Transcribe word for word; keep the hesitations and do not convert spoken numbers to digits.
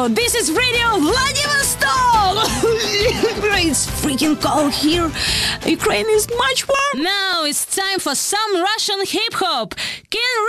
Radio. This is Radio Vladivostok. It's freaking cold here. Ukraine is much warm. Now it's time for some Russian hip hop. Can